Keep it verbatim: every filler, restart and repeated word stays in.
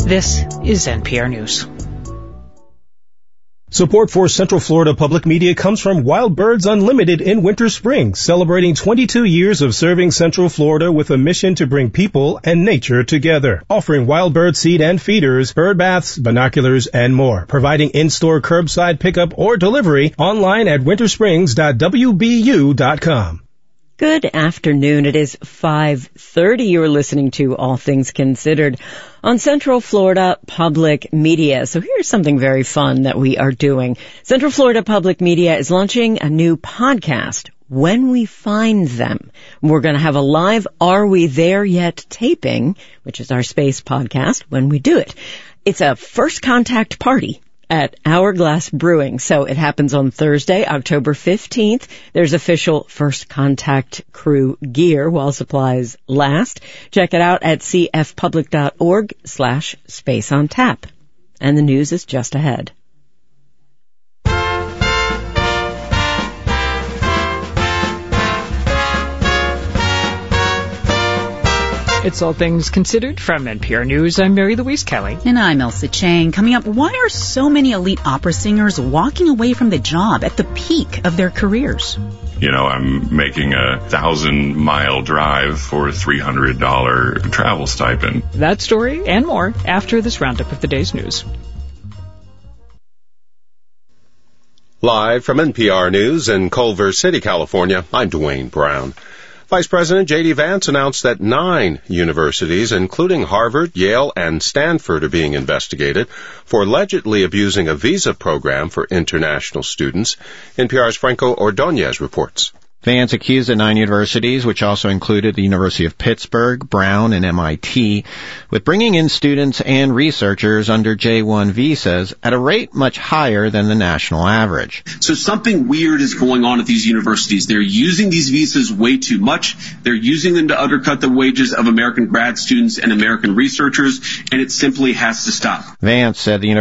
This is N P R News. Support for Central Florida Public Media comes from Wild Birds Unlimited in Winter Springs, celebrating twenty-two years of serving Central Florida with a mission to bring people and nature together. Offering wild bird seed and feeders, bird baths, binoculars, and more. Providing in-store curbside pickup or delivery online at wintersprings dot w b u dot com. Good afternoon. It is five thirty. You're listening to All Things Considered on Central Florida Public Media. So here's something very fun that we are doing. Central Florida Public Media is launching a new podcast, When We Find Them. We're going to have a live Are We There Yet taping, which is our space podcast, when we do it. It's a first contact party at Hourglass Brewing. So it happens on Thursday, October fifteenth. There's official First Contact crew gear while supplies last. Check it out at c f public dot org slash space on tap. And the news is just ahead. It's All Things Considered from N P R News. I'm Mary Louise Kelly. And I'm Elsa Chang. Coming up, why are so many elite opera singers walking away from the job at the peak of their careers? You know, I'm making a thousand mile drive for a three hundred dollars travel stipend. That story and more after this roundup of the day's news. Live from N P R News in Culver City, California, I'm Dwayne Brown. Vice President J D. Vance announced that nine universities, including Harvard, Yale, and Stanford, are being investigated for allegedly abusing a visa program for international students. N P R's Franco Ordonez reports. Vance accused the nine universities, which also included the University of Pittsburgh, Brown, and M I T, with bringing in students and researchers under J one visas at a rate much higher than the national average. So something weird is going on at these universities. They're using these visas way too much. They're using them to undercut the wages of American grad students and American researchers, and it simply has to stop. Vance said the university